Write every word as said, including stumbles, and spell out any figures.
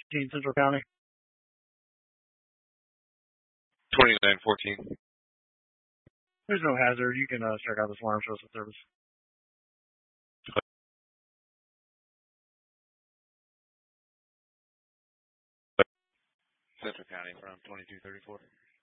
fifteen Central County. twenty-nine fourteen. There's no hazard. You can uh, check out this alarm, show us the service. Central County from twenty-two thirty-four.